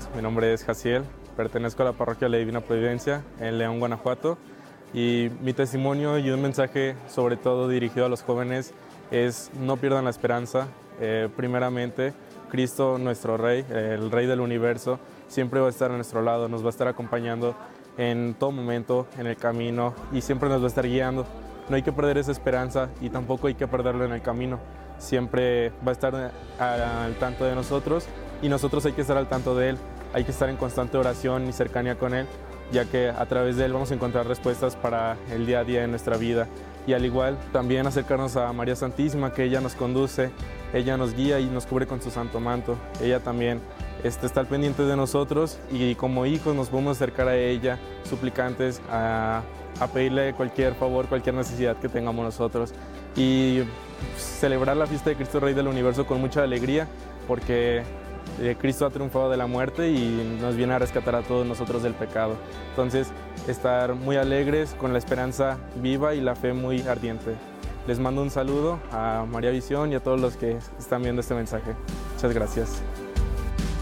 todos, mi nombre es Jaciel, pertenezco a la parroquia La Divina Providencia en León, Guanajuato, y mi testimonio y un mensaje sobre todo dirigido a los jóvenes es: no pierdan la esperanza. Primeramente, Cristo, nuestro Rey, el Rey del universo, siempre va a estar a nuestro lado, nos va a estar acompañando en todo momento, en el camino, y siempre nos va a estar guiando. No hay que perder esa esperanza y tampoco hay que perderlo en el camino. Siempre va a estar al tanto de nosotros y nosotros hay que estar al tanto de Él. Hay que estar en constante oración y cercanía con Él, ya que a través de Él vamos a encontrar respuestas para el día a día de nuestra vida. Y al igual, también acercarnos a María Santísima, que ella nos conduce, ella nos guía y nos cubre con su santo manto. Ella también está al pendiente de nosotros y como hijos nos podemos acercar a ella, suplicantes, a pedirle cualquier favor, cualquier necesidad que tengamos nosotros. Y celebrar la fiesta de Cristo Rey del Universo con mucha alegría, porque Cristo ha triunfado de la muerte y nos viene a rescatar a todos nosotros del pecado. Entonces, estar muy alegres, con la esperanza viva y la fe muy ardiente. Les mando un saludo a María Visión y a todos los que están viendo este mensaje. Muchas gracias.